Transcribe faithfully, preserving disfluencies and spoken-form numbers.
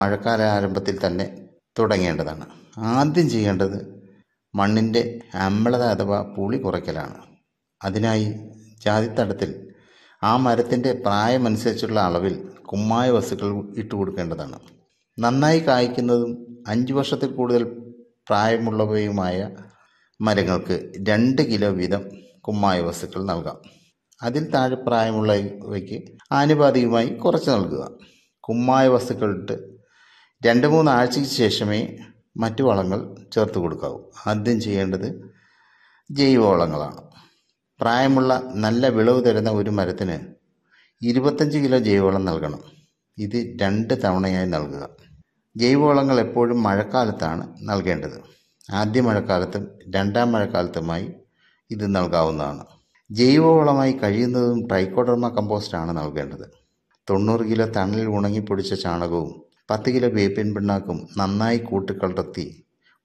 മഴക്കാല ആരംഭത്തിൽ തന്നെ തുടങ്ങേണ്ടതാണ്. ആദ്യം ചെയ്യേണ്ടത് മണ്ണിൻ്റെ അമ്ലത അഥവാ പുളി കുറയ്ക്കലാണ്. അതിനായി ജാതിത്തടത്തിൽ ആ മരത്തിൻ്റെ പ്രായമനുസരിച്ചുള്ള അളവിൽ കുമ്മായ വസ്തുക്കൾ ഇട്ട് കൊടുക്കേണ്ടതാണ്. നന്നായി കായ്ക്കുന്നതും അഞ്ച് വർഷത്തിൽ കൂടുതൽ പ്രായമുള്ളവയുമായ മരങ്ങൾക്ക് രണ്ട് കിലോ വീതം കുമ്മായ വസ്തുക്കൾ നൽകാം. അതിൽ താഴെ പ്രായമുള്ളവയ്ക്ക് ആനുപാതികമായി കുറച്ച് നൽകുക. കുമ്മായ വസ്തുക്കളിട്ട് രണ്ട് മൂന്ന് ആഴ്ചയ്ക്ക് ശേഷമേ മറ്റു വളങ്ങൾ ചേർത്ത് കൊടുക്കാവൂ. ആദ്യം ചെയ്യേണ്ടത് ജൈവവളങ്ങളാണ്. പ്രായമുള്ള നല്ല വിളവ് തരുന്ന ഒരു മരത്തിന് ഇരുപത്തഞ്ച് കിലോ ജൈവവളം നൽകണം. ഇത് രണ്ട് തവണയായി നൽകുക. ജൈവവളങ്ങൾ എപ്പോഴും മഴക്കാലത്താണ് നൽകേണ്ടത്. ആദ്യ മഴക്കാലത്തും രണ്ടാം മഴക്കാലത്തുമായി ഇത് നൽകാവുന്നതാണ്. ജൈവവളമായി കഴിയുന്നതും ട്രൈക്കോഡർമ കമ്പോസ്റ്റാണ് നൽകേണ്ടത്. തൊണ്ണൂറ് കിലോ തണലിൽ ഉണങ്ങിപ്പൊടിച്ച ചാണകവും പത്ത് കിലോ വേപ്പിൻ പിണ്ണാക്കും നന്നായി കൂട്ടിക്കലർത്തി